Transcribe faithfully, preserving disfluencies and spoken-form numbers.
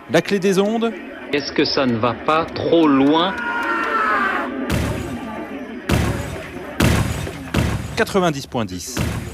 La clé des ondes? Est-ce que ça ne va pas trop loin? quatre-vingt-dix virgule dix.